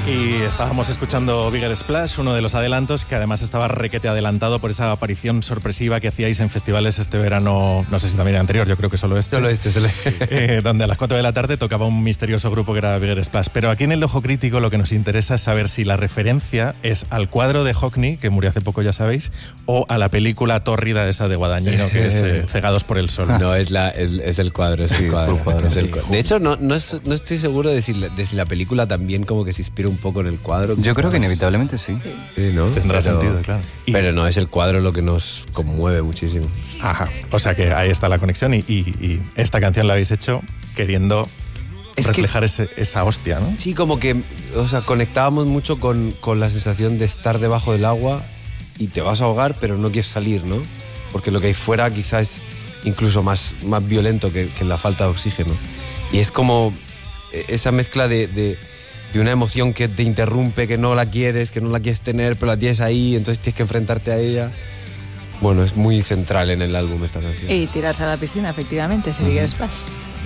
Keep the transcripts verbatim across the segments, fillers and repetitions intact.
Y estábamos escuchando Bigger Splash, uno de los adelantos, que además estaba requete adelantado por esa aparición sorpresiva que hacíais en festivales este verano, no sé si también el anterior, yo creo que solo este. Solo este, solo eh, donde a las cuatro de la tarde tocaba un misterioso grupo que era Bigger Splash. Pero aquí en El Ojo Crítico lo que nos interesa es saber si la referencia es al cuadro de Hockney, que murió hace poco, ya sabéis, o a la película tórrida esa de Guadagnino, que es eh, Cegados por el Sol. No, es, la, es, es el cuadro, es el cuadro. cuadro, es el sí. cuadro. De hecho, no, no, es, no estoy seguro de si, de si la película también como que se inspira un poco en el cuadro. Yo creo que inevitablemente sí. Sí, ¿no? Tendrá pero, sentido, claro. Y, pero no, es el cuadro lo que nos conmueve muchísimo. Ajá, o sea que ahí está la conexión y, y, y esta canción la habéis hecho queriendo Es reflejar que, ese, esa hostia, ¿no? Sí, como que, o sea, conectábamos mucho con, con la sensación de estar debajo del agua y te vas a ahogar, pero no quieres salir, ¿no? Porque lo que hay fuera quizás es incluso más, más violento que, que la falta de oxígeno. Y es como esa mezcla de, de, de una emoción que te interrumpe, que no la quieres, que no la quieres tener, pero la tienes ahí, entonces tienes que enfrentarte a ella. Bueno, es muy central en el álbum esta canción. Y tirarse a la piscina, efectivamente, ese Bigger Splash.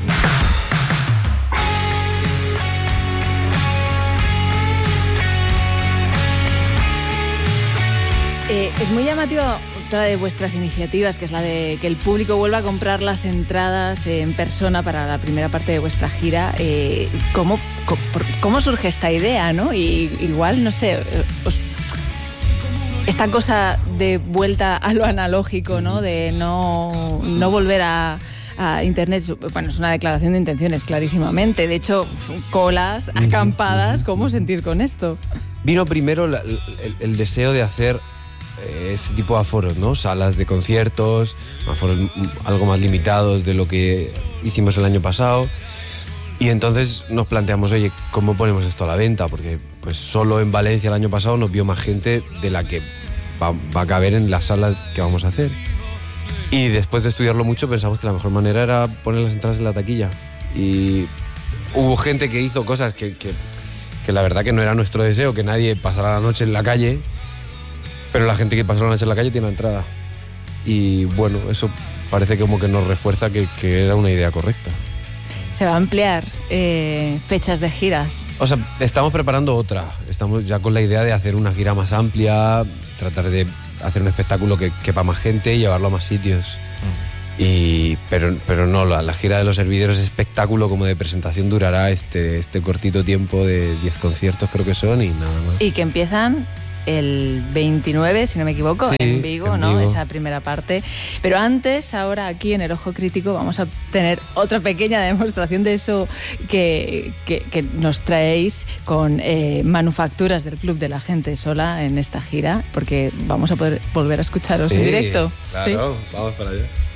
Eh, es muy llamativa otra de vuestras iniciativas, que es la de que el público vuelva a comprar las entradas en persona para la primera parte de vuestra gira. Eh, ¿cómo, cómo, ¿Cómo surge esta idea, no? Y igual, no sé, os, esta cosa de vuelta a lo analógico, ¿no? De no, no volver a... a internet, bueno, es una declaración de intenciones clarísimamente. De hecho, colas, acampadas, ¿cómo os sentís con esto? Vino primero la, el, el deseo de hacer eh, ese tipo de aforos, ¿no? Salas de conciertos, aforos algo más limitados de lo que hicimos el año pasado. Y entonces nos planteamos, oye, ¿cómo ponemos esto a la venta? Porque pues solo en Valencia el año pasado nos vio más gente de la que va, va a caber en las salas que vamos a hacer. Y después de estudiarlo mucho pensamos que la mejor manera era poner las entradas en la taquilla. Y hubo gente que hizo cosas que, que, que la verdad que no era nuestro deseo, que nadie pasara la noche en la calle, pero la gente que pasó la noche en la calle tiene entrada. Y bueno, eso parece como que nos refuerza que, que era una idea correcta. ¿Se va a ampliar eh, fechas de giras? O sea, estamos preparando otra. Estamos ya con la idea de hacer una gira más amplia, tratar de hacer un espectáculo que quepa más gente y llevarlo a más sitios. Mm. Y, pero, pero no, la, la gira de los hervideros espectáculo como de presentación durará este, este cortito tiempo de diez conciertos creo que son y nada más. Y que empiezan el veintinueve, si no me equivoco, sí, en Vigo, en ¿no? Vigo. Esa primera parte. Pero antes, ahora aquí en El Ojo Crítico, vamos a tener otra pequeña demostración de eso que, que, que nos traéis con eh, manufacturas del Club de la Gente Sola en esta gira, porque vamos a poder volver a escucharos Sí, en directo. Claro, ¿sí? vamos para allá.